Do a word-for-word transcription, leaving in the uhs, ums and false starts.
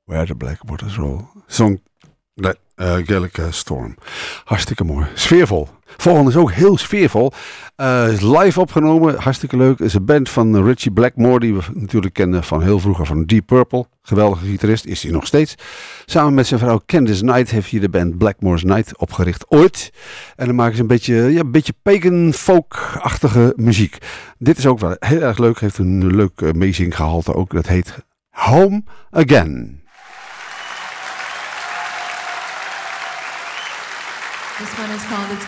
Where the Black Waters Roll. Zong uh, Gallica Storm. Hartstikke mooi. Sfeervol. Volgende is ook heel sfeervol. Uh, is live opgenomen. Hartstikke leuk. Het is een band van Richie Blackmore. Die we natuurlijk kennen van heel vroeger van Deep Purple. Geweldige gitarist. Is hij nog steeds. Samen met zijn vrouw Candice Knight heeft hij de band Blackmore's Night opgericht. Ooit. En dan maken ze een beetje, ja, een beetje pagan folk-achtige muziek. Dit is ook wel heel erg leuk. Heeft een leuk uh, meezinggehalte ook. Dat heet Home Again. This one is called It's